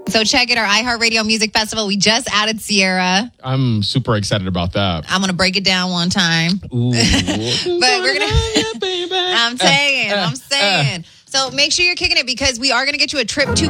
So check it, our iHeartRadio Music Festival. We just added Sierra. I'm super excited about that. I'm going to break it down one time. Ooh. But we're going to... I'm saying. So make sure you're kicking it because we are going to get you a trip to